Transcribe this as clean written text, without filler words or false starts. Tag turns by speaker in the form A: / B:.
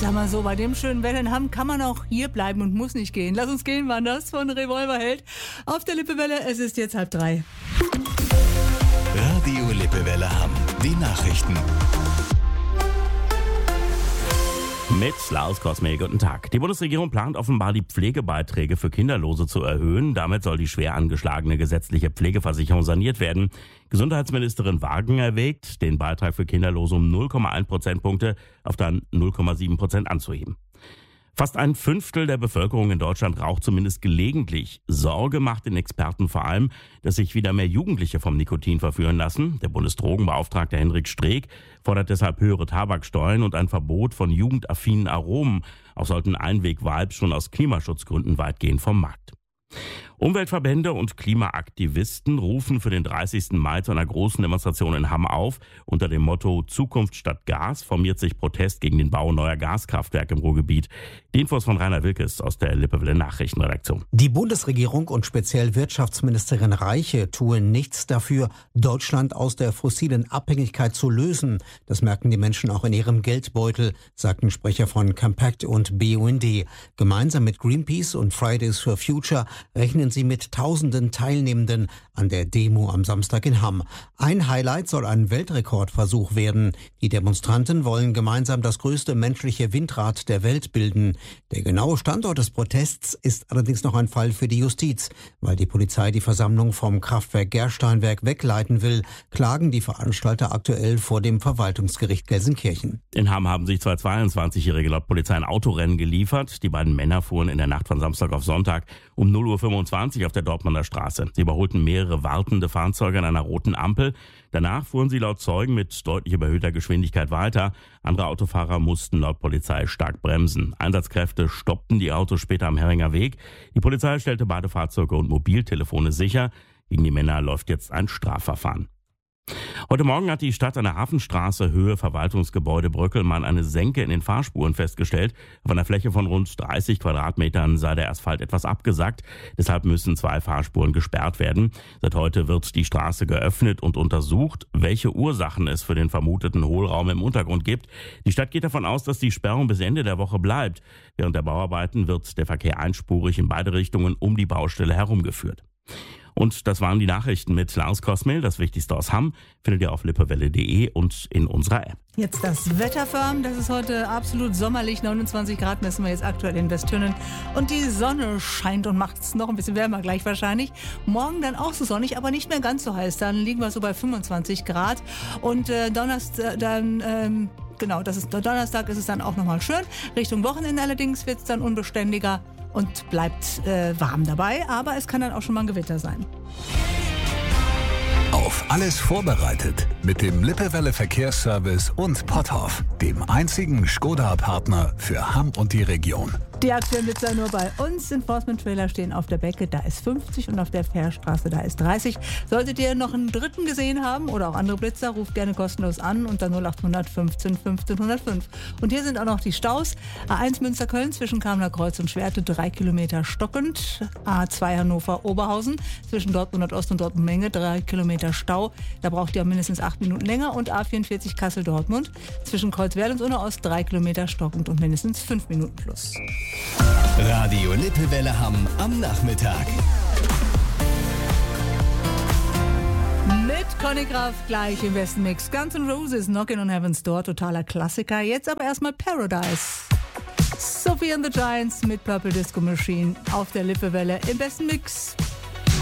A: sag mal so, bei dem schönen Wetter in Hamm kann man auch hier bleiben und muss nicht gehen. Lass uns gehen, war das von Revolverheld. Auf der Lippewelle, es ist jetzt 2:30.
B: Radio Lippewelle Hamm. Die Nachrichten.
C: Mit Klaus Kosme, guten Tag. Die Bundesregierung plant offenbar, die Pflegebeiträge für Kinderlose zu erhöhen. Damit soll die schwer angeschlagene gesetzliche Pflegeversicherung saniert werden. Gesundheitsministerin Wagen erwägt, den Beitrag für Kinderlose um 0,1 Prozentpunkte auf dann 0,7% anzuheben. Fast 1/5 der Bevölkerung in Deutschland raucht zumindest gelegentlich. Sorge macht den Experten vor allem, dass sich wieder mehr Jugendliche vom Nikotin verführen lassen. Der Bundesdrogenbeauftragte Henrik Streeck fordert deshalb höhere Tabaksteuern und ein Verbot von jugendaffinen Aromen. Auch sollten Einweg-Vapes schon aus Klimaschutzgründen weitgehend vom Markt. Umweltverbände und Klimaaktivisten rufen für den 30. Mai zu einer großen Demonstration in Hamm auf. Unter dem Motto Zukunft statt Gas formiert sich Protest gegen den Bau neuer Gaskraftwerke im Ruhrgebiet. Die Infos von Rainer Wilkes aus der Lippewelle Nachrichtenredaktion.
D: Die Bundesregierung und speziell Wirtschaftsministerin Reiche tun nichts dafür, Deutschland aus der fossilen Abhängigkeit zu lösen. Das merken die Menschen auch in ihrem Geldbeutel, sagten Sprecher von Compact und BUND. Gemeinsam mit Greenpeace und Fridays for Future rechnen sie mit tausenden Teilnehmenden an der Demo am Samstag in Hamm. Ein Highlight soll ein Weltrekordversuch werden. Die Demonstranten wollen gemeinsam das größte menschliche Windrad der Welt bilden. Der genaue Standort des Protests ist allerdings noch ein Fall für die Justiz. Weil die Polizei die Versammlung vom Kraftwerk Gersteinwerk wegleiten will, klagen die Veranstalter aktuell vor dem Verwaltungsgericht Gelsenkirchen.
C: In Hamm haben sich zwei 22-Jährige laut Polizei ein Autorennen geliefert. Die beiden Männer fuhren in der Nacht von Samstag auf Sonntag um 0:25 Uhr auf der Dortmunder Straße. Sie überholten mehrere wartende Fahrzeuge an einer roten Ampel. Danach fuhren sie laut Zeugen mit deutlich überhöhter Geschwindigkeit weiter. Andere Autofahrer mussten laut Polizei stark bremsen. Einsatzkräfte stoppten die Autos später am Herringer Weg. Die Polizei stellte beide Fahrzeuge und Mobiltelefone sicher. Gegen die Männer läuft jetzt ein Strafverfahren. Heute Morgen hat die Stadt an der Hafenstraße Höhe Verwaltungsgebäude Bröckelmann eine Senke in den Fahrspuren festgestellt. Auf einer Fläche von rund 30 Quadratmetern sei der Asphalt etwas abgesackt. Deshalb müssen 2 Fahrspuren gesperrt werden. Seit heute wird die Straße geöffnet und untersucht, welche Ursachen es für den vermuteten Hohlraum im Untergrund gibt. Die Stadt geht davon aus, dass die Sperrung bis Ende der Woche bleibt. Während der Bauarbeiten wird der Verkehr einspurig in beide Richtungen um die Baustelle herumgeführt. Und das waren die Nachrichten mit Klaus Kosmel. Das Wichtigste aus Hamm findet ihr auf lippewelle.de und in unserer App.
A: Jetzt das Wetter für Hamm. Das ist heute absolut sommerlich. 29 Grad messen wir jetzt aktuell in Westtünnen. Und die Sonne scheint und macht es noch ein bisschen wärmer gleich wahrscheinlich. Morgen dann auch so sonnig, aber nicht mehr ganz so heiß. Dann liegen wir so bei 25 Grad. Und Donnerstag, Donnerstag ist es dann auch nochmal schön. Richtung Wochenende allerdings wird es dann unbeständiger und bleibt warm dabei, aber es kann dann auch schon mal ein Gewitter sein.
B: Auf alles vorbereitet mit dem Lippewelle Verkehrsservice und Potthoff, dem einzigen Skoda-Partner für Hamm und die Region.
A: Die aktuellen Blitzer nur bei uns. Enforcement-Trailer stehen auf der Becke, da ist 50 und auf der Fährstraße, da ist 30. Solltet ihr noch einen dritten gesehen haben oder auch andere Blitzer, ruft gerne kostenlos an unter 0800 15 15 105. Und hier sind auch noch die Staus. A1 Münster-Köln zwischen Kamener Kreuz und Schwerte 3 Kilometer stockend. A2 Hannover-Oberhausen zwischen Dortmund Ost und Dortmund Menge 3 Kilometer Stau. Da braucht ihr mindestens 8 Minuten länger. Und A44 Kassel-Dortmund zwischen Kreuzwerl und Unna-Ost 3 Kilometer stockend und mindestens 5 Minuten plus.
B: Radio Lippewelle Hamm am Nachmittag.
A: Mit Conny Graf gleich im besten Mix. Guns N' Roses, Knockin' on Heaven's Door, totaler Klassiker. Jetzt aber erstmal Paradise. Sophie and the Giants mit Purple Disco Machine auf der Lippewelle im besten Mix.